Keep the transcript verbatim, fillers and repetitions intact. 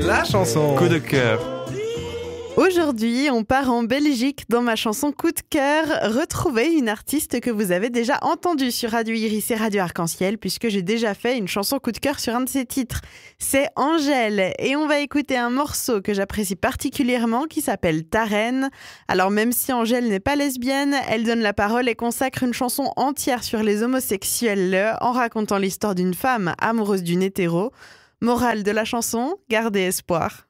La chanson Coup de cœur. Aujourd'hui, on part en Belgique dans ma chanson Coup de cœur, retrouver une artiste que vous avez déjà entendue sur Radio Iris et Radio Arc-en-Ciel, puisque j'ai déjà fait une chanson Coup de cœur sur un de ses titres. C'est Angèle, et on va écouter un morceau que j'apprécie particulièrement qui s'appelle Ta Reine. Alors même si Angèle n'est pas lesbienne, elle donne la parole et consacre une chanson entière sur les homosexuels en racontant l'histoire d'une femme amoureuse d'une hétéro. Morale de la chanson, gardez espoir.